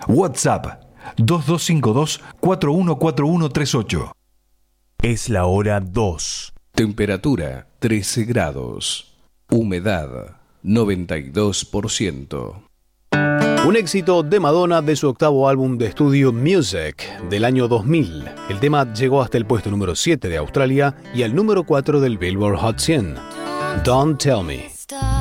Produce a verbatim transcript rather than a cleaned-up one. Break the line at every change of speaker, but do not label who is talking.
WhatsApp dos dos cinco dos, cuatro uno cuatro uno tres ocho.
Es la hora dos.
Temperatura trece grados. Humedad noventa y dos por ciento.
Un éxito de Madonna de su octavo álbum de estudio Music del año dos mil. El tema llegó hasta el puesto número siete de Australia y al número cuatro del Billboard Hot cien. Don't Tell Me.